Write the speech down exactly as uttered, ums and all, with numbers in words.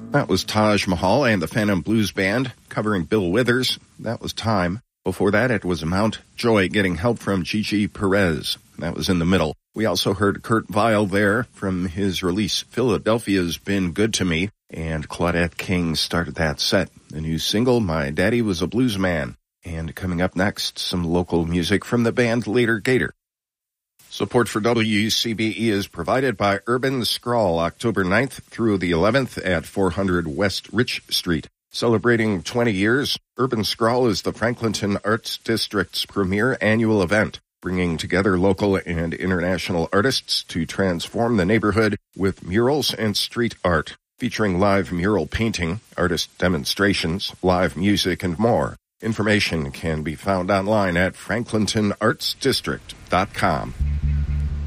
That was Taj Mahal and the Phantom Blues Band covering Bill Withers. That was Time. Before that, it was Mount Joy getting help from Gigi Perez. That was in the middle. We also heard Kurt Vile there from his release Philadelphia's Been Good to Me. And Claudette King started that set. The new single, My Daddy Was a Blues Man. And coming up next, some local music from the band Later Gator. Support for W C B E is provided by Urban Scrawl, October ninth through the eleventh at four hundred West Rich Street. Celebrating twenty years, Urban Scrawl is the Franklinton Arts District's premier annual event, bringing together local and international artists to transform the neighborhood with murals and street art, featuring live mural painting, artist demonstrations, live music, and more. Information can be found online at franklinton arts district dot com.